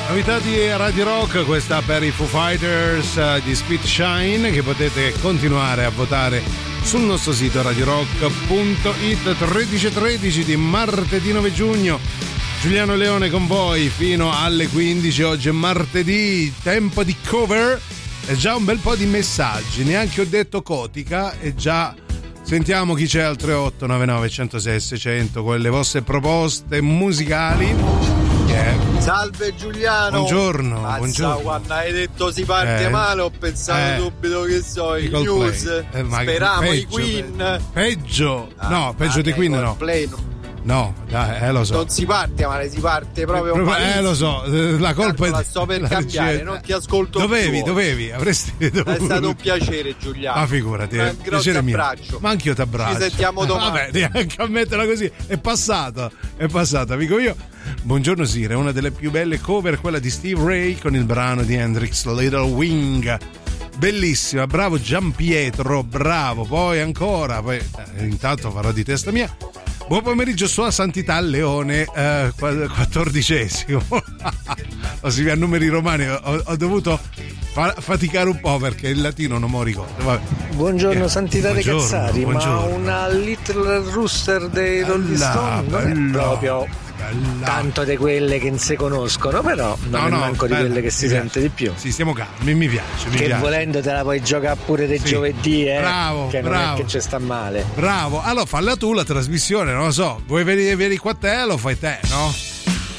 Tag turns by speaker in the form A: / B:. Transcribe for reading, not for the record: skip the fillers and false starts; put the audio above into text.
A: Novità di Radio Rock, questa per i Foo Fighters di Speed Shine, che potete continuare a votare sul nostro sito radiorock.it. 13:13 di martedì 9 giugno. Giuliano Leone con voi fino alle 15. Oggi è martedì, tempo di cover. E già un bel po' di messaggi, neanche ho detto Cotica e già sentiamo chi c'è al 3899 106 600 con le vostre proposte musicali.
B: Salve Giuliano.
A: Buongiorno.
B: Mazza,
A: buongiorno.
B: Quando hai detto si parte male ho pensato subito che so i news. Speriamo i Queen.
A: Peggio. No, peggio di Queen no. No, dai, lo so.
B: Non si parte male, si parte proprio malissimo.
A: Lo so, la colpa è
B: la sto per cambiare, non ti ascolto
A: dovevi, avresti dovuto.
B: È stato un piacere Giuliano.
A: Ma figurati,
B: un grosso abbraccio.
A: Ma anch'io ti abbraccio.
B: Ci sentiamo domani.
A: Vabbè, neanche ammetterla così, è passata, amico mio. Buongiorno Sire, una delle più belle cover, quella di Steve Ray con il brano di Hendrix, Little Wing. Bellissima, bravo Giampietro, bravo. Poi ancora, intanto farò di testa mia. Buon pomeriggio sua santità Leone, 14esimo. Così a numeri romani ho dovuto faticare un po' perché il latino non me lo ricordo. Vabbè.
C: Buongiorno santità dei Cazzari,
A: buongiorno.
C: Ma una Little Rooster dei Rolling Stone non è proprio tanto di quelle che non si conoscono, però non è manco di quelle che si sente di più.
A: Sì, stiamo calmi, mi piace.
C: Che volendo te la puoi giocare pure dei giovedì,
A: Bravo,
C: che non è che ci sta male.
A: Bravo, allora falla tu la trasmissione, non lo so, vuoi venire qua te, lo fai te, no?